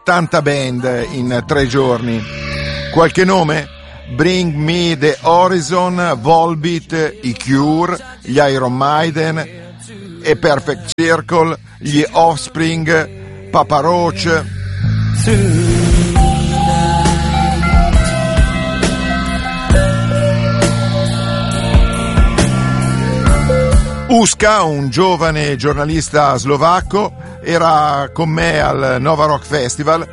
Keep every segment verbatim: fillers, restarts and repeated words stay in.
tanta band in tre giorni. Qualche nome? Bring Me the Horizon, Volbeat, i Cure, gli Iron Maiden, e Perfect Circle, gli Offspring, Papa Roach. Uska, un giovane giornalista slovacco, era con me al Nova Rock Festival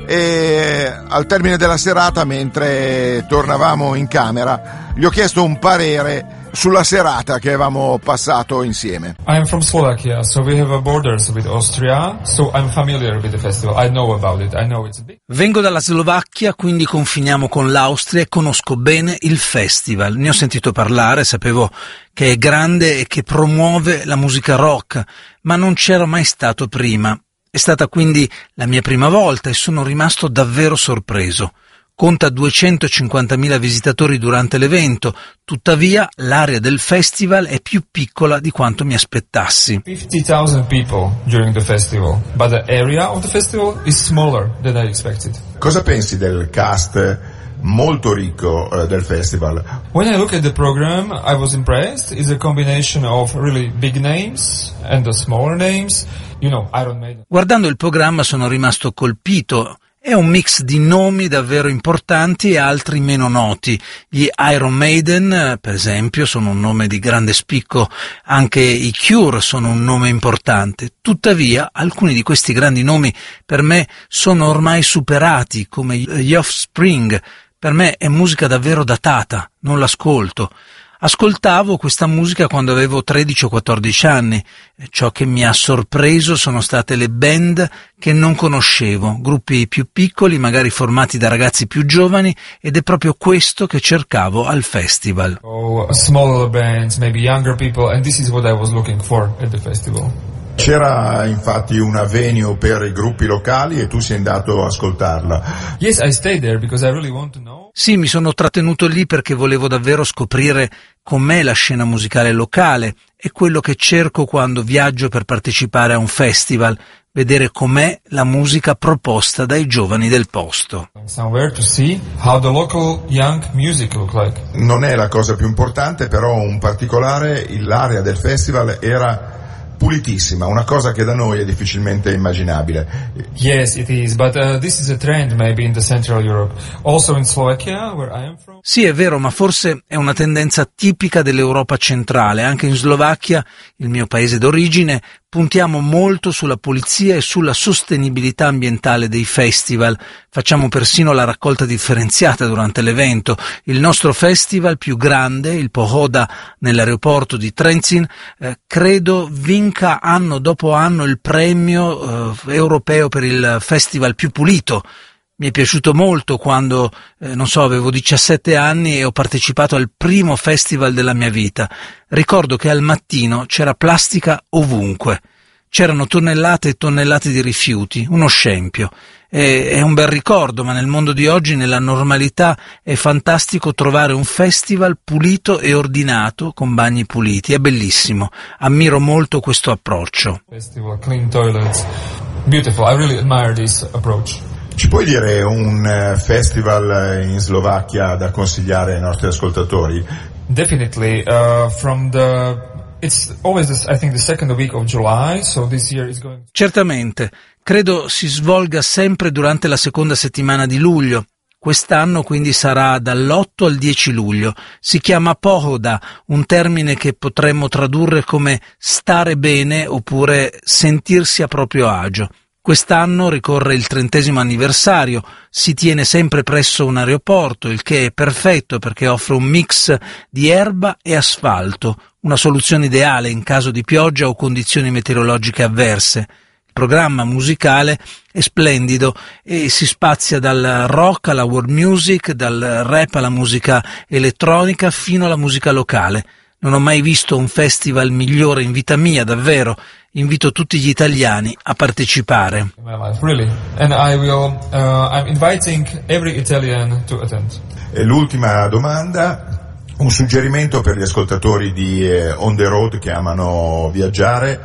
e al termine della serata, mentre tornavamo in camera, gli ho chiesto un parere sulla serata che avevamo passato insieme. I am from Slovakia, so we have a borders with Austria, so I'm familiar with the festival. I know about it. I know it's a big... Vengo dalla Slovacchia, quindi confiniamo con l'Austria e conosco bene il festival. Ne ho sentito parlare, sapevo che è grande e che promuove la musica rock, ma non c'ero mai stato prima. È stata quindi la mia prima volta e sono rimasto davvero sorpreso. Conta duecentocinquantamila visitatori durante l'evento, tuttavia l'area del festival è più piccola di quanto mi aspettassi. fifty thousand people during the festival, but the area of the festival is smaller than I expected. Cosa pensi del cast molto ricco uh, del festival? When I look at the program, I was impressed. It's a combination of really big names and the smaller names. You know, Iron Maiden. Guardando il programma sono rimasto colpito. È un mix di nomi davvero importanti e altri meno noti. Gli Iron Maiden, per esempio, sono un nome di grande spicco, anche i Cure sono un nome importante. Tuttavia, alcuni di questi grandi nomi per me sono ormai superati, come gli Offspring. Per me è musica davvero datata, non l'ascolto. Ascoltavo questa musica quando avevo tredici o quattordici anni. Ciò che mi ha sorpreso sono state le band che non conoscevo, gruppi più piccoli, magari formati da ragazzi più giovani, ed è proprio questo che cercavo al festival. Oh, smaller bands, maybe younger people, and this is what I was looking for at the festival. C'era infatti una venue per i gruppi locali e tu sei andato a ascoltarla. Yes, I stayed there because I really want to know. Sì, mi sono trattenuto lì perché volevo davvero scoprire com'è la scena musicale locale. È quello che cerco quando viaggio per partecipare a un festival, vedere com'è la musica proposta dai giovani del posto. Somewhere to see how the local young music look like. Non è la cosa più importante, però in particolare l'area del festival era pulitissima, una cosa che da noi è difficilmente immaginabile. Yes, it is, but uh, this is a trend maybe in the Central Europe. Also in Slovakia, where I am from. Sì, è vero, ma forse è una tendenza tipica dell'Europa centrale. Anche in Slovacchia, il mio paese d'origine, puntiamo molto sulla pulizia e sulla sostenibilità ambientale dei festival. Facciamo persino la raccolta differenziata durante l'evento. Il nostro festival più grande, il Pohoda nell'aeroporto di Trenčín, eh, credo vinca anno dopo anno il premio eh, europeo per il festival più pulito. Mi è piaciuto molto quando, eh, non so, avevo diciassette anni e ho partecipato al primo festival della mia vita. Ricordo che al mattino c'era plastica ovunque. C'erano tonnellate e tonnellate di rifiuti, uno scempio. E, è un bel ricordo, ma nel mondo di oggi, nella normalità, è fantastico trovare un festival pulito e ordinato, con bagni puliti. È bellissimo. Ammiro molto questo approccio. Festival, clean toilets. Beautiful. I really admire this approach. Ci puoi dire un festival in Slovacchia da consigliare ai nostri ascoltatori? Definitely. Uh, from the It's always, this, I think, the second week of July, so this year is going... Certamente. Credo si svolga sempre durante la seconda settimana di luglio. Quest'anno quindi sarà dall'otto al dieci luglio. Si chiama Pohoda, un termine che potremmo tradurre come stare bene oppure sentirsi a proprio agio. Quest'anno ricorre il trentesimo anniversario, si tiene sempre presso un aeroporto, il che è perfetto perché offre un mix di erba e asfalto, una soluzione ideale in caso di pioggia o condizioni meteorologiche avverse. Il programma musicale è splendido e si spazia dal rock alla world music, dal rap alla musica elettronica fino alla musica locale. Non ho mai visto un festival migliore in vita mia, davvero. Invito tutti gli italiani a partecipare. In my life, really. And I will, uh, I'm inviting every Italian to attend. E l'ultima domanda, un suggerimento per gli ascoltatori di eh, On The Road che amano viaggiare.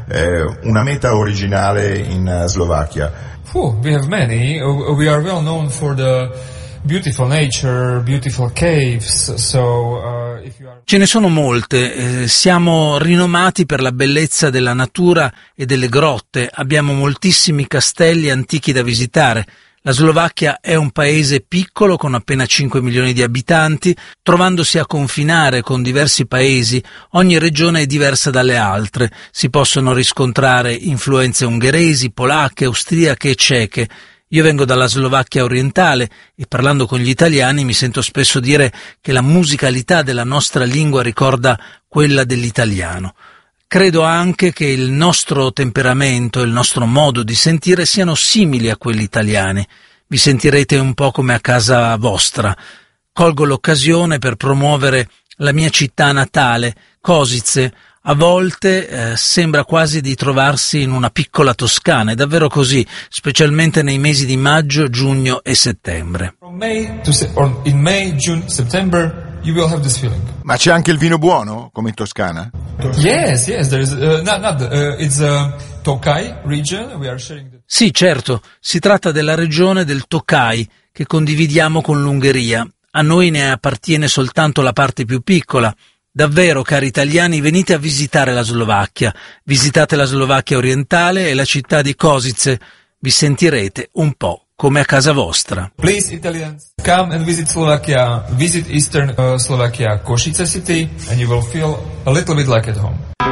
eh, una meta originale in uh, Slovacchia? Oh, we have many. Uh, we are well known for the beautiful nature, beautiful caves, so uh, if you are... Ce ne sono molte, eh, siamo rinomati per la bellezza della natura e delle grotte, abbiamo moltissimi castelli antichi da visitare. La Slovacchia è un paese piccolo con appena cinque milioni di abitanti, trovandosi a confinare con diversi paesi, ogni regione è diversa dalle altre, si possono riscontrare influenze ungheresi, polacche, austriache e ceche. Io vengo dalla Slovacchia orientale e parlando con gli italiani mi sento spesso dire che la musicalità della nostra lingua ricorda quella dell'italiano. Credo anche che il nostro temperamento e il nostro modo di sentire siano simili a quelli italiani. Vi sentirete un po' come a casa vostra. Colgo l'occasione per promuovere la mia città natale, Košice. A volte eh, sembra quasi di trovarsi in una piccola Toscana, è davvero così, specialmente nei mesi di maggio, giugno e settembre. From May to se- or in May, June, September, you will have this feeling. Ma c'è anche il vino buono, come in Toscana? Yes, yes, there is. Uh, not, not. Uh, it's a Tokai region. We are sharing. The... Sì, certo, si tratta della regione del Tokai che condividiamo con l'Ungheria. A noi ne appartiene soltanto la parte più piccola. Davvero, cari italiani, venite a visitare la Slovacchia. Visitate la Slovacchia orientale e la città di Košice. Vi sentirete un po' come a casa vostra. Please, Italians, come and visit Slovakia. Visit Eastern uh, Slovakia, Košice city, and you will feel a little bit like at home.